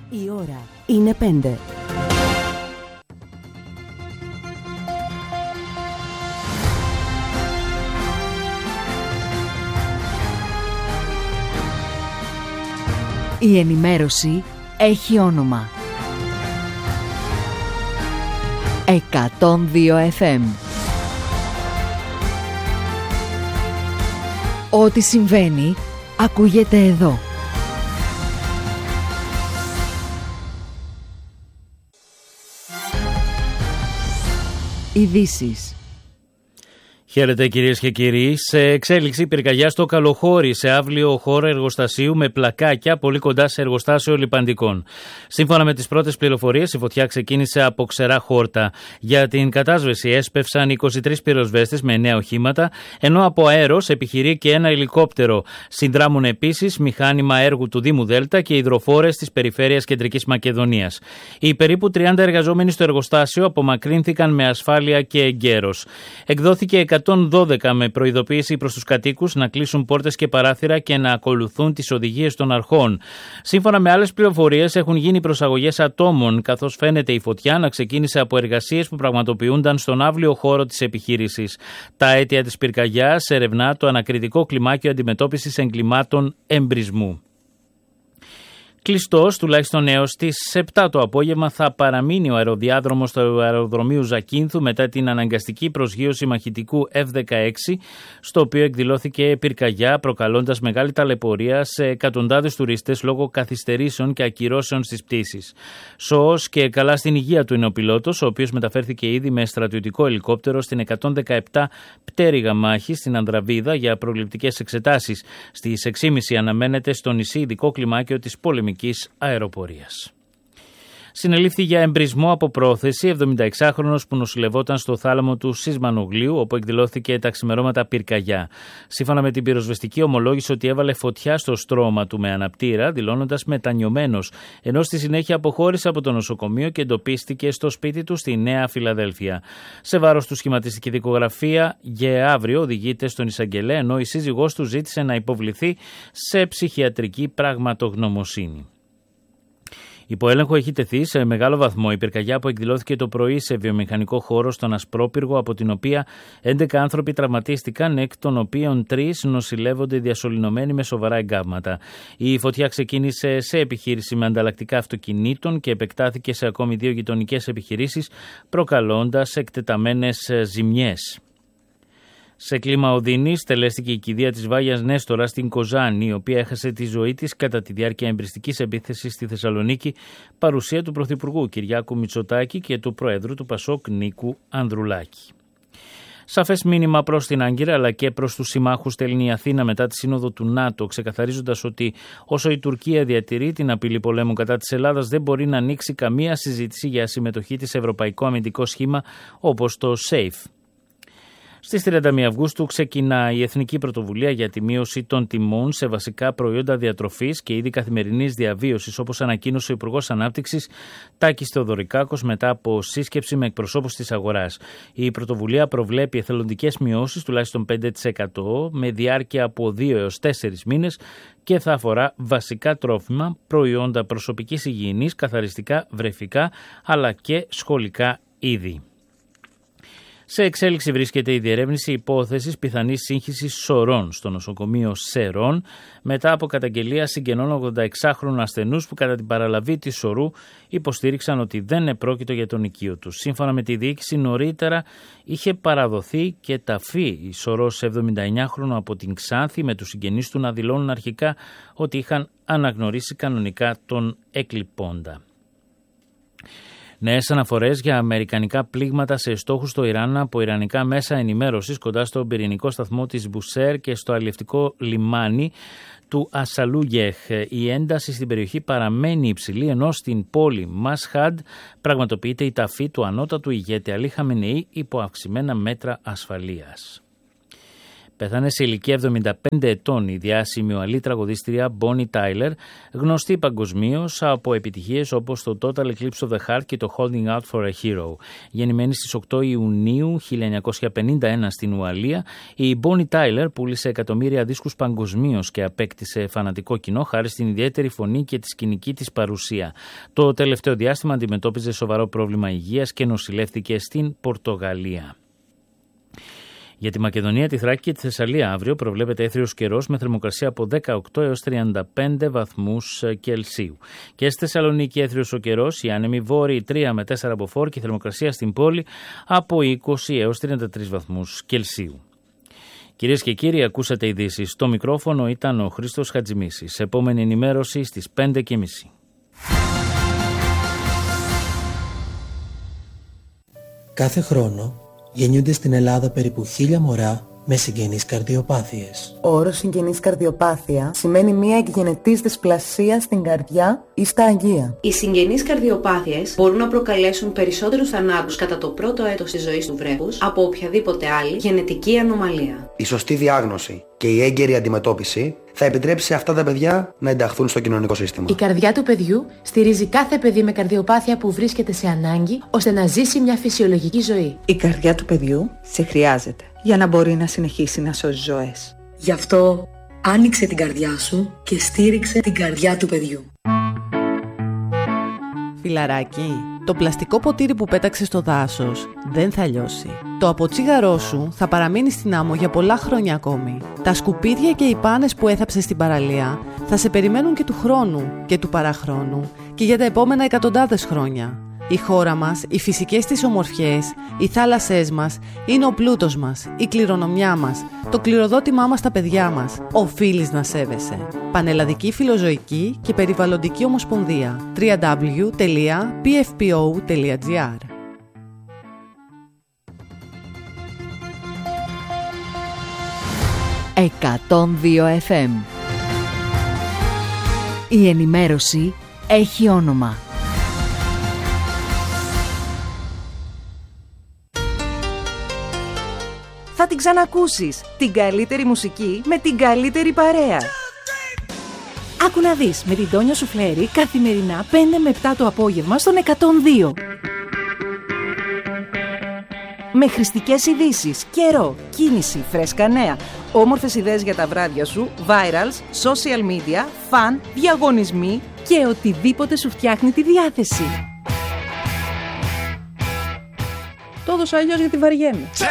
Η ώρα είναι 5. Η ενημέρωση έχει όνομα. 102 FM. Ό,τι συμβαίνει, ακούγεται εδώ. Ειδήσεις. Χαίρετε κυρίες και κύριοι. Σε εξέλιξη πυρκαγιά στο Καλοχώρι, σε αύλιο χώρο εργοστασίου με πλακάκια πολύ κοντά σε εργοστάσιο λιπαντικών. Σύμφωνα με τις πρώτες πληροφορίες, η φωτιά ξεκίνησε από ξερά χόρτα. Για την κατάσβεση έσπευσαν 23 πυροσβέστες με 9 οχήματα, ενώ από αέρος επιχειρεί και ένα ελικόπτερο. Συνδράμουν επίσης μηχάνημα έργου του Δήμου Δέλτα και υδροφόρες της περιφέρειας Κεντρικής Μακεδονίας. Οι περίπου 30 εργαζόμενοι στο εργοστάσιο απομακρύνθηκαν με ασφάλεια και εγκαίρος. Εκδόθηκε 112 με προειδοποίηση προς τους κατοίκους να κλείσουν πόρτες και παράθυρα και να ακολουθούν τις οδηγίες των αρχών. Σύμφωνα με άλλες πληροφορίες, έχουν γίνει προσαγωγές ατόμων, καθώς φαίνεται η φωτιά να ξεκίνησε από εργασίες που πραγματοποιούνταν στον αύλιο χώρο της επιχείρησης. Τα αίτια της πυρκαγιάς ερευνά το ανακριτικό κλιμάκιο αντιμετώπισης εγκλημάτων εμπρισμού. Κλειστός, τουλάχιστον έως τις 7 το απόγευμα, θα παραμείνει ο αεροδιάδρομος του αεροδρομίου Ζακίνθου μετά την αναγκαστική προσγείωση μαχητικού F-16, στο οποίο εκδηλώθηκε πυρκαγιά, προκαλώντας μεγάλη ταλαιπωρία σε εκατοντάδες τουρίστες λόγω καθυστερήσεων και ακυρώσεων στις πτήσεις. Σοός και καλά στην υγεία του είναι ο πιλότος, ο οποίος μεταφέρθηκε ήδη με στρατιωτικό ελικόπτερο στην 117 πτέρυγα μάχη στην Ανδραβίδα για προληπτικές εξετάσεις. Στις 6.30 αναμένεται στο νησί ειδικό κλιμάκιο της πολεμικής αεροπορίας. Συνελήφθη για εμπρισμό από πρόθεση 76χρονος που νοσηλευόταν στο θάλαμο του Σισμανογλίου, όπου εκδηλώθηκε τα ξημερώματα πυρκαγιά. Σύμφωνα με την πυροσβεστική, ομολόγησε ότι έβαλε φωτιά στο στρώμα του με αναπτήρα, δηλώνοντας μετανιωμένος, ενώ στη συνέχεια αποχώρησε από το νοσοκομείο και εντοπίστηκε στο σπίτι του στη Νέα Φιλαδέλφια. Σε βάρος του σχηματιστική δικογραφία για αύριο οδηγείται στον εισαγγελέα, ενώ η σύζυγός του ζήτησε να υποβληθεί σε ψυχιατρική πραγματογνωμοσύνη. Υπό έλεγχο έχει τεθεί σε μεγάλο βαθμό η πυρκαγιά που εκδηλώθηκε το πρωί σε βιομηχανικό χώρο στον Ασπρόπυργο, από την οποία 11 άνθρωποι τραυματίστηκαν, εκ των οποίων 3 νοσηλεύονται διασωληνωμένοι με σοβαρά εγκάβματα. Η φωτιά ξεκίνησε σε επιχείρηση με ανταλλακτικά αυτοκινήτων και επεκτάθηκε σε ακόμη 2 γειτονικές επιχειρήσεις, προκαλώντας εκτεταμένες ζημιές. Σε κλίμα οδύνης τελέστηκε η κηδεία της Βάγιας Νέστορα στην Κοζάνη, η οποία έχασε τη ζωή της κατά τη διάρκεια εμπριστικής επίθεσης στη Θεσσαλονίκη, παρουσία του Πρωθυπουργού Κυριάκου Μητσοτάκη και του Προέδρου του Πασόκ Νίκου Ανδρουλάκη. Σαφές μήνυμα προς την Άγκυρα αλλά και προς τους συμμάχους στέλνει η Αθήνα μετά τη σύνοδο του ΝΑΤΟ, ξεκαθαρίζοντας ότι όσο η Τουρκία διατηρεί την απειλή πολέμου κατά της Ελλάδας, δεν μπορεί να ανοίξει καμία συζήτηση για συμμετοχή της σε ευρωπαϊκό αμυντικό σχήμα όπως το SAFE. Στις 31 Αυγούστου ξεκινά η Εθνική Πρωτοβουλία για τη μείωση των τιμών σε βασικά προϊόντα διατροφής και είδη καθημερινής διαβίωσης, όπως ανακοίνωσε ο Υπουργός Ανάπτυξης Τάκης Θεοδωρικάκος μετά από σύσκεψη με εκπροσώπους της αγοράς. Η πρωτοβουλία προβλέπει εθελοντικές μειώσεις τουλάχιστον 5% με διάρκεια από 2 έως 4 μήνες και θα αφορά βασικά τρόφιμα, προϊόντα προσωπικής υγιεινής, καθαριστικά, βρεφικά αλλά και σχολικά είδη. Σε εξέλιξη βρίσκεται η διερεύνηση υπόθεσης πιθανής σύγχυσης σωρών στο νοσοκομείο Σερών μετά από καταγγελία συγγενών 86χρονων ασθενούς που κατά την παραλαβή της σωρού υποστήριξαν ότι δεν επρόκειτο για τον οικείο τους. Σύμφωνα με τη διοίκηση, νωρίτερα είχε παραδοθεί και ταφή η σωρός 79χρονο από την Ξάνθη, με τους συγγενείς του να δηλώνουν αρχικά ότι είχαν αναγνωρίσει κανονικά τον εκλειπώντα. Νέες αναφορές για αμερικανικά πλήγματα σε στόχους στο Ιράν από ιρανικά μέσα ενημέρωσης κοντά στον πυρηνικό σταθμό της Μπουσέρ και στο αλλιευτικό λιμάνι του Ασαλούγεχ. Η ένταση στην περιοχή παραμένει υψηλή, ενώ στην πόλη Μασχάντ πραγματοποιείται η ταφή του ανώτατου ηγέτη Αλή Χαμενεή υπό αυξημένα μέτρα ασφαλείας. Πέθανε σε ηλικία 75 ετών η διάσημη Ουαλή τραγουδίστρια Bonnie Tyler, γνωστή παγκοσμίως από επιτυχίες όπως το Total Eclipse of the Heart και το Holding Out for a Hero. Γεννημένη στις 8 Ιουνίου 1951 στην Ουαλία, η Bonnie Tyler πούλησε εκατομμύρια δίσκους παγκοσμίως και απέκτησε φανατικό κοινό χάρη στην ιδιαίτερη φωνή και τη σκηνική της παρουσία. Το τελευταίο διάστημα αντιμετώπιζε σοβαρό πρόβλημα υγείας και νοσηλεύτηκε στην Πορτογαλία. Για τη Μακεδονία, τη Θράκη και τη Θεσσαλία αύριο προβλέπεται έθριος καιρός με θερμοκρασία από 18 έως 35 βαθμούς Κελσίου. Και στη Θεσσαλονίκη έθριος ο καιρός, οι άνεμοι βόρειοι 3 με 4 από φόρ και η θερμοκρασία στην πόλη από 20 έως 33 βαθμούς Κελσίου. Κυρίες και κύριοι, ακούσατε ειδήσεις. Στο μικρόφωνο ήταν ο Χρήστος Χατζημίσης. Επόμενη ενημέρωση στις 5:30. Κάθε χρόνο γεννιούνται στην Ελλάδα περίπου 1.000 μωρά με συγγενείς καρδιοπάθειες. Ο όρος συγγενής καρδιοπάθεια σημαίνει μια εκγενετής δυσπλασία στην καρδιά ή στα αγεία. Οι συγγενείς καρδιοπάθειες μπορούν να προκαλέσουν περισσότερους θανάτους κατά το πρώτο έτος της ζωής του βρέφους από οποιαδήποτε άλλη γενετική ανομαλία. Η σωστή διάγνωση και η έγκαιρη αντιμετώπιση θα επιτρέψει σε αυτά τα παιδιά να ενταχθούν στο κοινωνικό σύστημα. Η καρδιά του παιδιού στηρίζει κάθε παιδί με καρδιοπάθεια που βρίσκεται σε ανάγκη ώστε να ζήσει μια φυσιολογική ζωή. Η καρδιά του παιδιού σε χρειάζεται για να μπορεί να συνεχίσει να σώζει ζωές. Γι' αυτό άνοιξε την καρδιά σου και στήριξε την καρδιά του παιδιού. Φιλαράκι, το πλαστικό ποτήρι που πέταξε στο δάσος δεν θα λιώσει. Το αποτσίγαρό σου θα παραμείνει στην άμμο για πολλά χρόνια ακόμη. Τα σκουπίδια και οι πάνες που έθαψες στην παραλία θα σε περιμένουν και του χρόνου και του παραχρόνου και για τα επόμενα εκατοντάδες χρόνια. Η χώρα μας, οι φυσικές της ομορφιές, οι θάλασσές μας είναι ο πλούτος μας, η κληρονομιά μας, το κληροδότημά μας στα παιδιά μας. Οφείλεις να σέβεσαι. Πανελλαδική Φιλοζωική και Περιβαλλοντική Ομοσπονδία. www.pfpo.gr 102 FM. Η ενημέρωση έχει όνομα. Θα την ξανακούσεις. Την καλύτερη μουσική με την καλύτερη παρέα. Άκου να δεις με την Τόνια Σουφλέρη καθημερινά 5 με 7 το απόγευμα στον 102. Με χρηστικές ειδήσεις, καιρό, κίνηση, φρέσκα νέα, όμορφες ιδέες για τα βράδια σου, virals, social media, fun, διαγωνισμοί και οτιδήποτε σου φτιάχνει τη διάθεση. Το έδωσα αλλιώς γιατί βαριέμαι.